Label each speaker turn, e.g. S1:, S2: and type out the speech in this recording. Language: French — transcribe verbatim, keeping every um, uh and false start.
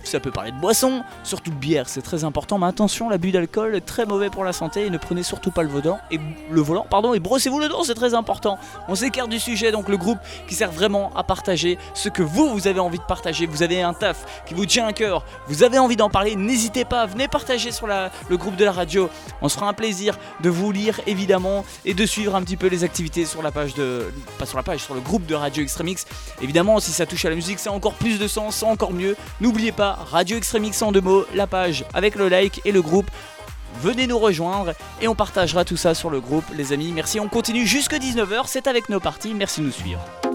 S1: ça peut parler de boissons, surtout de bière, c'est très important, mais attention, l'abus d'alcool est très mauvais pour la santé et ne prenez surtout pas le volant, et, le volant pardon, et brossez-vous le dents, c'est très important. On s'écarte du sujet, donc le groupe qui sert vraiment à partager ce que vous, vous avez envie de partager, vous avez un taf qui vous tient à cœur, vous avez envie d'en parler, n'hésitez pas, venez partager sur la, le groupe de la radio, on se fera un plaisir de vous lire évidemment et de suivre un petit peu les activités sur la page de, pas sur la page, sur le groupe de Radio Extreme X. Évidemment, si ça touche à la musique, c'est encore plus de sens, c'est encore mieux. N'oubliez pas, Radio Extreme X en deux mots, la page avec le like et le groupe. Venez nous rejoindre et on partagera tout ça sur le groupe, les amis. Merci, on continue jusque dix-neuf heures, c'est avec nos parties, merci de nous suivre.